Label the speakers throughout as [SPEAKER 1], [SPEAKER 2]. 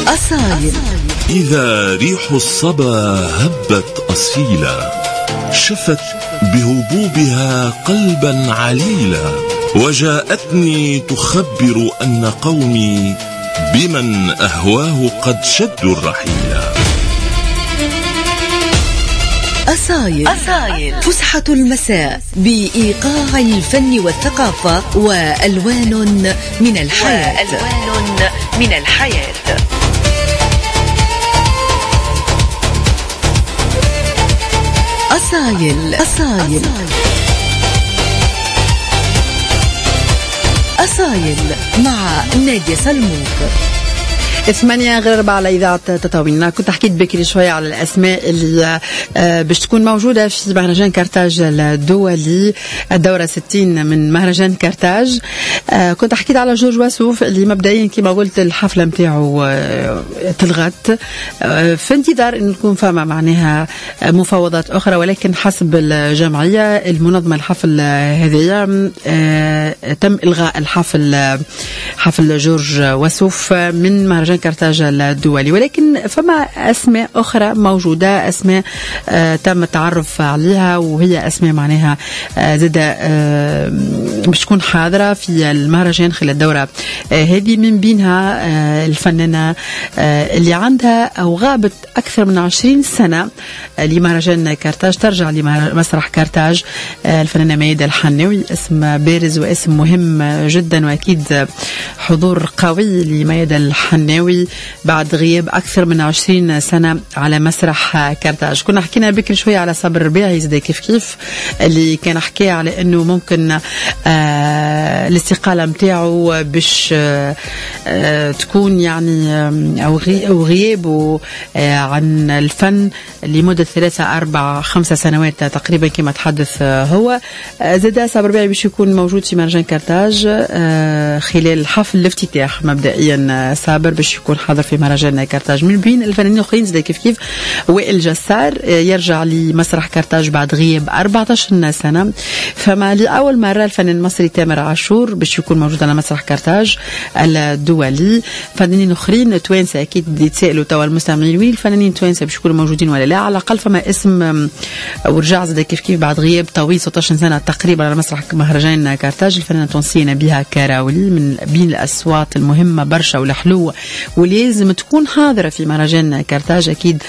[SPEAKER 1] أصايل.
[SPEAKER 2] إذا ريح الصبا هبت أصيلا، شفت بهبوبها قلبا عليلا، وجاءتني تخبر أن قومي بمن أهواه قد شدوا الرحيلا.
[SPEAKER 1] أصايل فسحة المساء بإيقاع الفن والثقافة وألوان من الحياة. أصايل مع نادية سلموك.
[SPEAKER 3] 8:04 على إذاعة تطاويننا. كنت حكيت بكري شوية على الأسماء اللي باش تكون موجودة في مهرجان كارتاج الدولي، الدورة 60 من مهرجان كارتاج. كنت حكيت على جورج وسوف اللي مبدئيا كما قلت الحفلة متاعه تلغت في انتظار أن تكون فما معناها مفاوضات أخرى، ولكن حسب الجمعية المنظمة الحفل هذه تم إلغاء حفل جورج وسوف من مهرجان كارتاج الدولي. ولكن فما أسماء أخرى موجودة، أسماء تم التعرف عليها، وهي أسماء معناها زادة باش تكون حاضرة في المهرجان خلال الدورة هذه. من بينها الفنانة اللي عندها أو غابت أكثر من 20 سنة لمهرجان كارتاج، ترجع لمسرح كارتاج، الفنانة ميادة الحناوي. اسم بارز واسم مهم جدا، وأكيد حضور قوي لميادة الحناوي بعد غياب أكثر من 20 سنة على مسرح كارتاج. كنا حكينا بكري شوية على صابر الربيعي زي كيف اللي كان حكي على أنه ممكن الاستقالة متاعه باش تكون يعني أو غيابه عن الفن لمدة 3 4 5 سنوات تقريبا كما تحدث هو. زاد صابر الربيعي باش يكون موجود في مهرجان كارتاج خلال حفل الافتتاح. مبدئيا صابر باش يكون حاضر في مهرجان كارتاج. من بين الفنانين الاخرين زي كيف وائل جسار يرجع لمسرح كارتاج بعد غياب 14 سنة. فما لأول مرة الفنان المصري تامر عاشور باش يكون موجود على مسرح كارتاج الدولي. فنانين اخرين توانسة اكيد يتسائلوا توا المستمعين وين الفنانين توانسة باش يكونوا موجودين ولا لا. على الاقل فما اسم ورجع زي كيف بعد غياب طويل 16 سنة تقريبا على مسرح مهرجان كارتاج، الفنانة التونسية نبيها كراولي، من بين الأصوات المهمة برشا والحلوة ولازم تكون حاضرة في مهرجان كارتاج. أكيد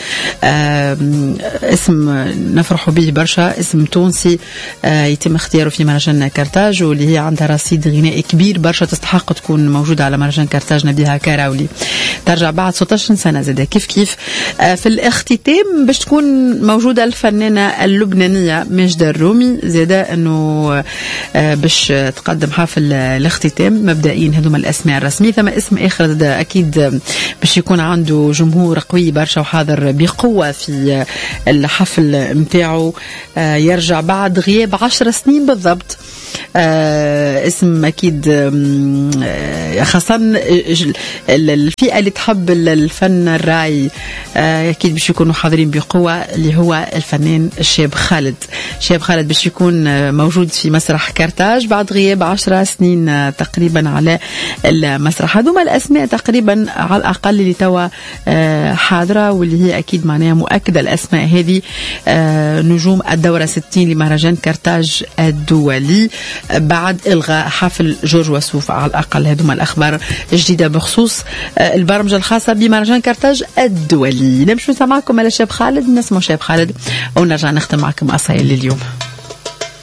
[SPEAKER 3] اسم نفرح به برشا، اسم تونسي يتم اختياره في مهرجان كارتاج، واللي هي عندها رصيد غنائي كبير برشا تستحق تكون موجودة على مهرجان كارتاج. نبيها كراولي ترجع بعد 16 سنة زاد كيف في الاختتام باش تكون موجودة الفنانة اللبنانية ماجدة الرومي زاد أنه باش تقدم حفل الاختتام. مبدئيا هذوما الأسماء الرسمية. ثم اسم آخر زاد أكيد باش يكون عنده جمهور قوي برشا وحاضر بقوة في الحفل متاعه، يرجع بعد غياب 10 سنين بالضبط. اسم أكيد خاصة الفئة اللي تحب الفن الراي أكيد باش يكونوا حاضرين بقوة، اللي هو الفنان الشاب خالد باش يكون موجود في مسرح كارتاج بعد غياب 10 سنين تقريبا على المسرح. هذوما الأسماء تقريبا على الأقل اللي توا حاضرة، واللي هي أكيد معناها مؤكدة. الأسماء هذه نجوم الدورة 60 لمهرجان كارتاج الدولي بعد إلغاء حفل جورج وسوف. على الأقل هذوما الأخبار الجديدة بخصوص البرمجة الخاصة بمهرجان كارتاج الدولي. نمشي نسمعكم على شاب خالد، نسمع شاب خالد ونرجع نختم معكم أصايل لليوم.